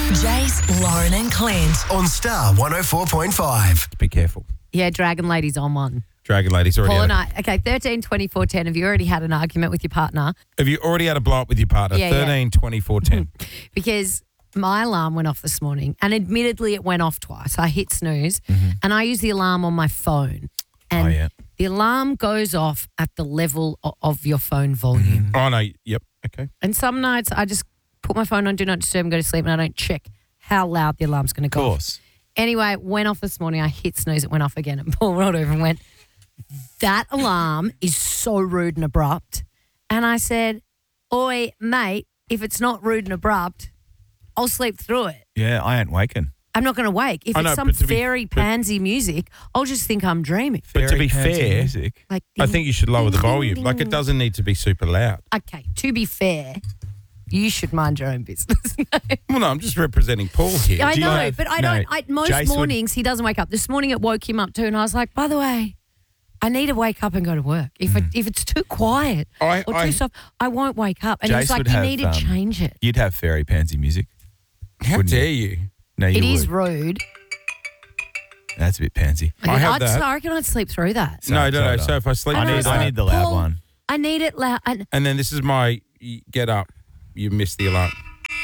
Jace, Lauren and Clint. On Star 104.5. Be careful. Yeah, Dragon Lady's on one. Dragon Lady's already Paul and had I, 13, 24, 10. Have you already had an argument with your partner? Have you already had a blow up with your partner? Yeah, 13, 24, 10. Because my alarm went off this morning, and admittedly it went off twice. I hit snooze, and I use the alarm on my phone. And Oh, yeah. the alarm goes off at the level of your phone volume. Oh, no. Yep. Okay. And some nights I just put my phone on Do Not Disturb and go to sleep, and I don't check how loud the alarm's going to go. Of course. Anyway, it went off this morning. I hit snooze. It went off again. And Paul rolled over and went, that alarm is so rude and abrupt. And I said, oi, mate, if it's not rude and abrupt, I'll sleep through it. Yeah, I ain't waking. I'm not going to wake. If I it's know, some but to be- fairy pansy music, I'll just think I'm dreaming. But to be Fairy pansy fair, music. Like, I think you should lower the ding, volume. ding, Like, it ding. doesn't need to be super loud. Okay, to be fair, you should mind your own business. Well, no, I'm just representing Paul here. I Do you know, have- but I no, don't. Most Jace would- mornings he doesn't wake up. This morning it woke him up too, and I was like, by the way, I need to wake up and go to work. If it's too quiet or too soft, I won't wake up. And he's Jace like, would you have, need to change it. You'd have fairy pansy music. How wouldn't dare you? No, you It would. is rude. That's a bit pansy. I have that. I reckon I'd sleep through that. No, no. Sorry, So if I sleep I know, through it's I that, need the loud Paul, one. I need it loud. and then this is my get up, you missed the alarm.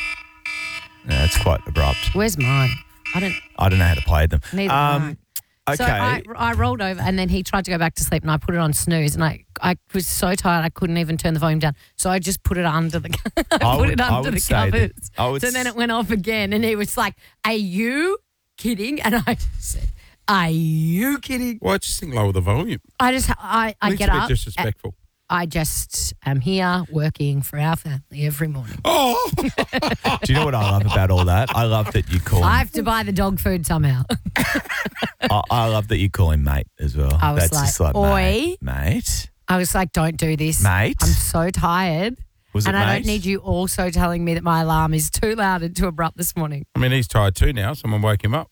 No, that's quite abrupt. Where's mine? I don't know how to play them. need it. Okay. So I rolled over, and then he tried to go back to sleep, and I put it on snooze, and I was so tired I couldn't even turn the volume down. So I just put it under the I would the say that- covers. I would So then it went off again, and he was like, "Are you kidding?" And I just said, "Are you kidding?" Well, I just think lower the volume. I It's get a bit up. disrespectful. I just am here working for our family every morning. Oh, Do you know what I love about all that? I love that you call I him, have to buy the dog food somehow. I love that you call him mate as well. I was That's like, just like, "Oi." mate. I was like, "Don't do this, Mate? I'm so tired." Was it And I mate? don't need you also telling me that my alarm is too loud and too abrupt this morning. I mean, he's tired too now. Someone woke him up.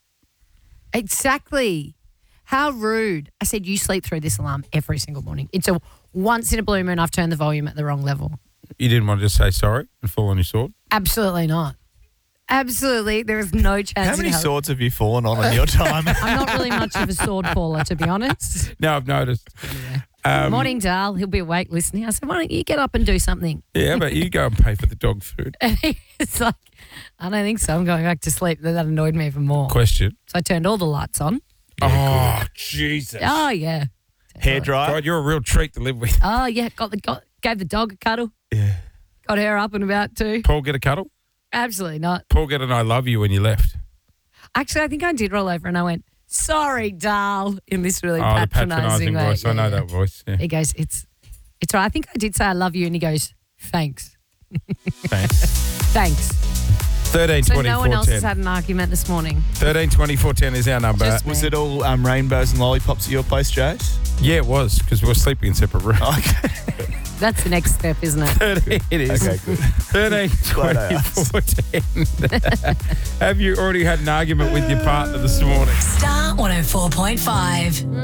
Exactly. How rude. I said, you sleep through this alarm every single morning. It's a once in a blue moon I've turned the volume at the wrong level. You didn't want to just say sorry and fall on your sword? Absolutely not. Absolutely. There is no chance. How in many hell. swords have you fallen on in your time? I'm not really much of a sword faller, to be honest. No, I've noticed. Morning, Dal. He'll be awake listening. I said, why don't you get up and do something? Yeah, but you go and pay for the dog food. And he's like, I don't think so. I'm going back to sleep. That annoyed me even more. Question. So I turned all the lights on. Oh, Jesus. Oh, yeah. Hairdryer? God, you're a real treat to live with. Oh, yeah. Gave the dog a cuddle. Yeah. Got her up and about too. Paul get a cuddle? Absolutely not. Paul get an I love you when you left. Actually, I think I did roll over and I went, sorry, Dal, in this really Oh, the patronising way. voice. I know that voice. Yeah. He goes, it's all right. I think I did say I love you, and he goes, thanks. Thanks. Thanks. 13, So 24, no one else 10. has had an argument this morning. 13, 24, 10 is our number. Just- Was it all rainbows and lollipops at your place, Jace? Yeah, it was, because we were sleeping in separate rooms. Okay. That's the next step, isn't it? 13, it is. Okay, good. 13, Glad I asked. 24, 10. Have you already had an argument with your partner this morning? Star 104.5.